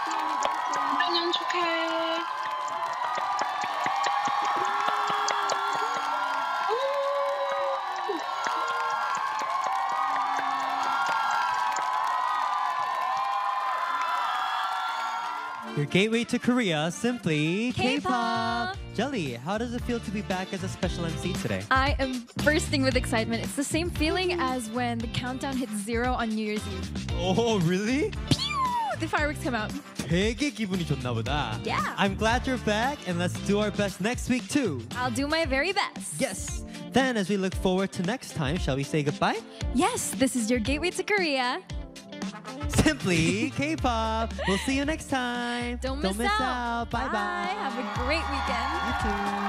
100년 축하해. Your gateway to Korea, simply K-pop. Jelly, how does it feel to be back as a special MC today? I am bursting with excitement. It's the same feeling as when the countdown hits 0 on New Year's Eve. Oh, really? Pew! The fireworks come out. 되게 기분이 좋나 보다. Yeah. I'm glad you're back, and let's do our best next week too. I'll do my very best. Yes. Then, as we look forward to next time, shall we say goodbye? Yes, this is your gateway to Korea. Simply K-pop. We'll see you next time. Don't miss out. Bye bye. Have a great weekend. You too.